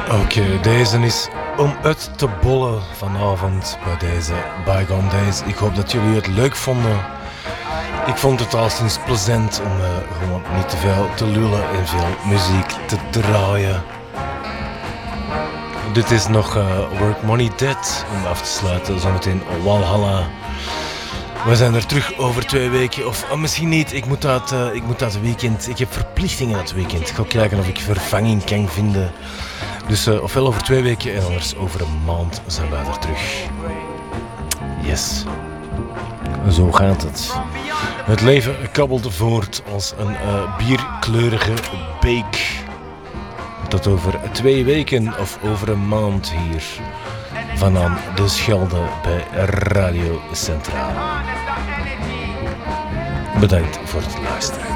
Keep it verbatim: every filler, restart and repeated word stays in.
Oké, okay, deze is om uit te bollen vanavond bij deze Bygone Days. Ik hoop dat jullie het leuk vonden. Ik vond het alleszins plezant om uh, gewoon niet te veel te lullen en veel muziek te draaien. Dit is nog uh, Work Money Dead om af te sluiten. Zometeen Walhalla. We zijn er terug over twee weken. Of oh, misschien niet. Ik moet dat, uh, ik moet dat weekend. Ik heb verplichtingen dat weekend. Ik ga kijken of ik vervanging kan vinden. Dus uh, ofwel over twee weken en anders over een maand zijn wij er terug. Yes. Zo gaat het. Het leven kabbelt voort als een uh, bierkleurige beek. Tot over twee weken of over een maand hier. Vanaan de Schelde bij Radio Centraal. Bedankt voor het luisteren.